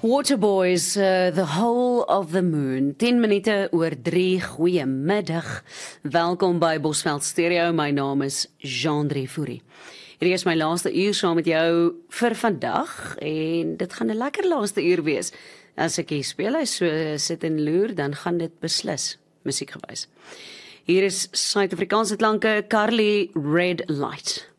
Waterboys, The Whole of the Moon, 10 minute oor 3, goeiemiddag. Welkom by Bosveld Stereo, my naam is Jean-Drie Fourie. Hierdie is my laaste uur saam met jou vir vandag, en dit gaan 'n lekker laaste uur wees. As ek hier speel, so sit en loer, dan gaan dit beslis musiek gewys. Hier is Suid-Afrikaanse klanke, Carly Red Light.